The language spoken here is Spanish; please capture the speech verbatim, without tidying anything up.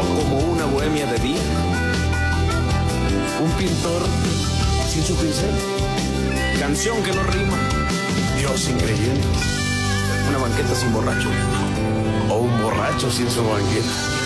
como una bohemia de día, un pintor sin su pincel, canción que no rima, Dios sin creyentes, una banqueta sin borracho, o un borracho sin su banqueta.